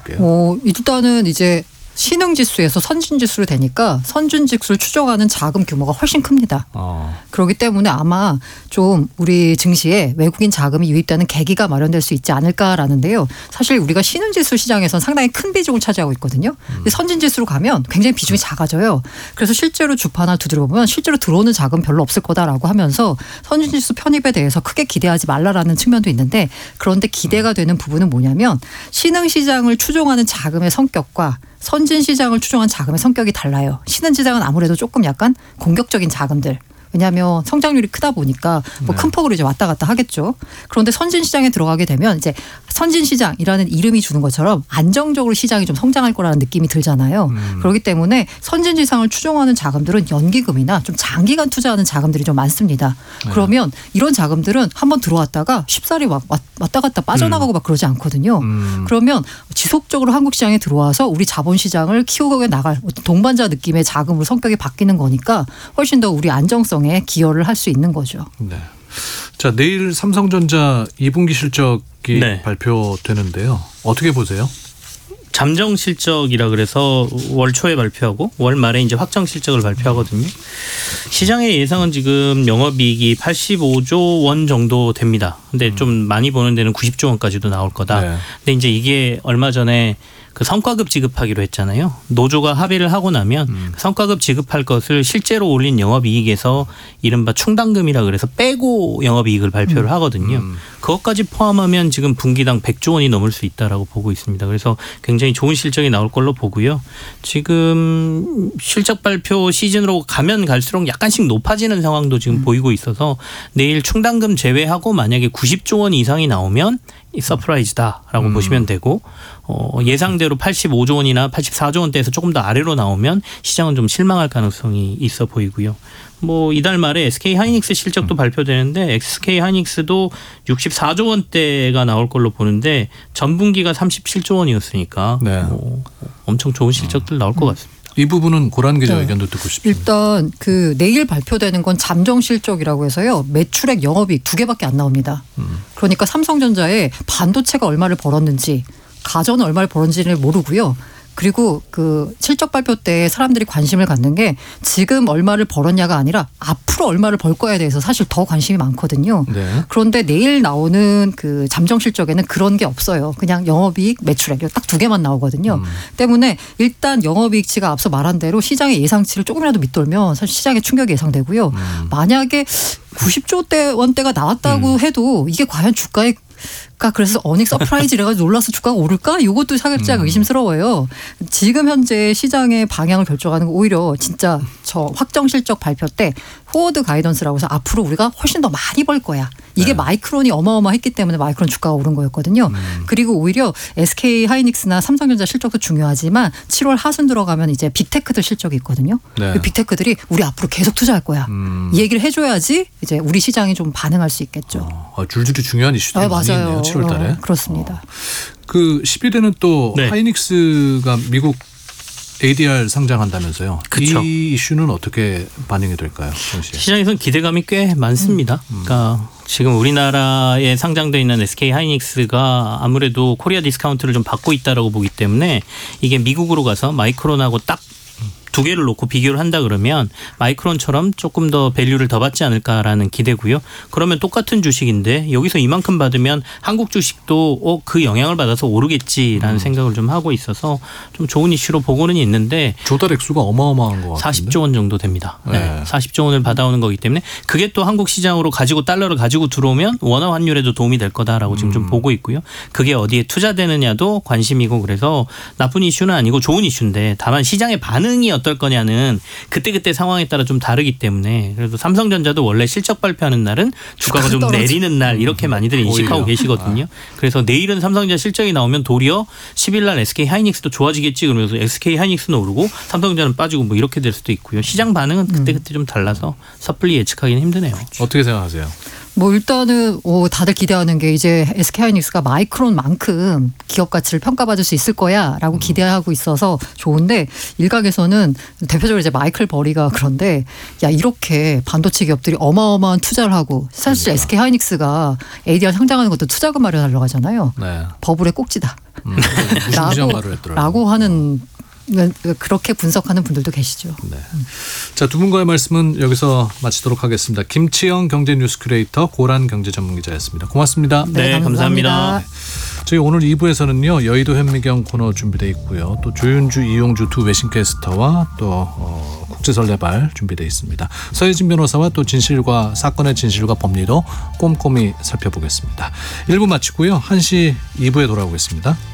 들어볼게요. 일단은 이제 신흥지수에서 선진지수로 되니까 선진지수를 추정하는 자금 규모가 훨씬 큽니다. 그렇기 때문에 아마 좀 우리 증시에 외국인 자금이 유입되는 계기가 마련될 수 있지 않을까라는데요. 사실 우리가 신흥지수 시장에서는 상당히 큰 비중을 차지하고 있거든요. 근데 선진지수로 가면 굉장히 비중이 작아져요. 그래서 실제로 주판을 두드려보면 실제로 들어오는 자금 별로 없을 거다라고 하면서 선진지수 편입에 대해서 크게 기대하지 말라라는 측면도 있는데, 그런데 기대가 되는 부분은 뭐냐면 신흥시장을 추종하는 자금의 성격과 선진시장을 추종한 자금의 성격이 달라요. 신흥시장은 아무래도 조금 약간 공격적인 자금들. 왜냐하면 성장률이 크다 보니까 뭐 큰 폭으로 이제 왔다 갔다 하겠죠. 그런데 선진시장에 들어가게 되면 이제 선진시장이라는 이름이 주는 것처럼 안정적으로 시장이 좀 성장할 거라는 느낌이 들잖아요. 그렇기 때문에 선진시장을 추종하는 자금들은 연기금이나 좀 장기간 투자하는 자금들이 좀 많습니다. 그러면 이런 자금들은 한번 들어왔다가 쉽사리 왔다 갔다 빠져나가고 막 그러지 않거든요. 그러면 지속적으로 한국 시장에 들어와서 우리 자본시장을 키우고 나갈 동반자 느낌의 자금으로 성격이 바뀌는 거니까 훨씬 더 우리 안정성 기여를 할 수 있는 거죠. 네. 자, 내일 삼성전자 2분기 실적이 발표되는데요. 어떻게 보세요? 잠정 실적이라 그래서 월 초에 발표하고 월 말에 이제 확정 실적을 발표하거든요. 시장의 예상은 지금 영업이익이 85조 원 정도 됩니다. 근데 좀 많이 보는 데는 90조 원까지도 나올 거다. 근데 이제 이게 얼마 전에 그 성과급 지급하기로 했잖아요. 노조가 합의를 하고 나면 성과급 지급할 것을 실제로 올린 영업이익에서 이른바 충당금이라 그래서 빼고 영업이익을 발표를 하거든요. 그것까지 포함하면 지금 분기당 100조 원이 넘을 수 있다라고 보고 있습니다. 그래서 굉장히 좋은 실적이 나올 걸로 보고요. 지금 실적 발표 시즌으로 가면 갈수록 약간씩 높아지는 상황도 지금 보이고 있어서 내일 충당금 제외하고 만약에 90조 원 이상이 나오면 서프라이즈다라고 보시면 되고, 예상대로 85조 원이나 84조 원대에서 조금 더 아래로 나오면 시장은 좀 실망할 가능성이 있어 보이고요. 뭐 이달 말에 SK 하이닉스 실적도 발표되는데 SK 하이닉스도 64조 원대가 나올 걸로 보는데 전분기가 37조 원이었으니까 엄청 좋은 실적들 나올 것 같습니다. 이 부분은 고란 기자 의견도 듣고 싶습니다. 일단 그 내일 발표되는 건 잠정 실적이라고 해서요. 매출액 영업이익 2개밖에 안 나옵니다. 그러니까 삼성전자에 반도체가 얼마를 벌었는지, 가전은 얼마를 벌었는지를 모르고요. 그리고 그 실적 발표 때 사람들이 관심을 갖는 게 지금 얼마를 벌었냐가 아니라 앞으로 얼마를 벌 거에 대해서 사실 더 관심이 많거든요. 그런데 내일 나오는 그 잠정 실적에는 그런 게 없어요. 그냥 영업이익, 매출액 딱 2개만 나오거든요. 때문에 일단 영업이익치가 앞서 말한 대로 시장의 예상치를 조금이라도 밑돌면 사실 시장에 충격이 예상되고요. 만약에 90조 원대가 나왔다고 해도 이게 과연 주가에 그래서 어닝 서프라이즈 이래가지고 놀라서 주가가 오를까? 이것도 살짝 의심스러워요. 지금 현재 시장의 방향을 결정하는 거 오히려 진짜 저 확정 실적 발표 때 포워드 가이던스라고 해서 앞으로 우리가 훨씬 더 많이 벌 거야. 이게 마이크론이 어마어마했기 때문에 마이크론 주가가 오른 거였거든요. 그리고 오히려 SK 하이닉스나 삼성전자 실적도 중요하지만 7월 하순 들어가면 이제 빅테크들 실적이 있거든요. 그 빅테크들이 우리 앞으로 계속 투자할 거야. 이 얘기를 해줘야지 이제 우리 시장이 좀 반응할 수 있겠죠. 줄줄이 중요한 이슈들이 많이 있네요. 7월 달에. 그렇습니다. 그 10일에는 또 하이닉스가 미국 ADR 상장한다면서요. 그쵸. 이 이슈는 어떻게 반영이 될까요? 시장에서는 기대감이 꽤 많습니다. 그러니까 지금 우리나라에 상장되어 있는 SK 하이닉스가 아무래도 코리아 디스카운트를 좀 받고 있다라고 보기 때문에 이게 미국으로 가서 마이크론하고 딱 2개를 놓고 비교를 한다 그러면 마이크론처럼 조금 더 밸류를 더 받지 않을까라는 기대고요. 그러면 똑같은 주식인데 여기서 이만큼 받으면 한국 주식도 그 영향을 받아서 오르겠지라는 생각을 좀 하고 있어서 좀 좋은 이슈로 보고는 있는데 조달 액수가 어마어마한 것 같은데. 40조 원 정도 됩니다. 40조 원을 받아오는 거기 때문에 그게 또 한국 시장으로 달러를 가지고 들어오면 원화 환율에도 도움이 될 거다라고 지금 좀 보고 있고요. 그게 어디에 투자되느냐도 관심이고 그래서 나쁜 이슈는 아니고 좋은 이슈인데 다만 시장의 반응이 어떨 거냐는 그때그때 상황에 따라 좀 다르기 때문에 그래도 삼성전자도 원래 실적 발표하는 날은 주가가 좀 내리는 날 이렇게 많이들 인식하고 계시거든요. 그래서 내일은 삼성전자 실적이 나오면 도리어 10일 날 SK 하이닉스도 좋아지겠지 그러면서 SK 하이닉스는 오르고 삼성전자는 빠지고 뭐 이렇게 될 수도 있고요. 시장 반응은 그때그때 좀 달라서 섣불리 예측하기는 힘드네요. 어떻게 생각하세요? 뭐 일단은 다들 기대하는 게 이제 SK하이닉스가 마이크론만큼 기업 가치를 평가받을 수 있을 거야라고 기대하고 있어서 좋은데 일각에서는 대표적으로 이제 마이클 버리가 그런데 야 이렇게 반도체 기업들이 어마어마한 투자를 하고 사실 그러니까. SK하이닉스가 ADR 상장하는 것도 투자금 마련하려고 하잖아요. 네. 버블의 꼭지다. 무시무시한 말을 했더라고요. 라고 하는 그렇게 분석하는 분들도 계시죠. 네. 자, 두 분과의 말씀은 여기서 마치도록 하겠습니다. 김치영 경제뉴스 큐레이터, 고란 경제전문기자였습니다. 고맙습니다. 네, 감사합니다. 저희 오늘 2부에서는요 여의도 현미경 코너 준비되어 있고요. 또 조윤주, 이용주 두 외신캐스터와 또 국제설레발 준비되어 있습니다. 서혜진 변호사와 또 진실과 사건의 진실과 법리도 꼼꼼히 살펴보겠습니다. 1부 마치고요. 1시 2부에 돌아오겠습니다.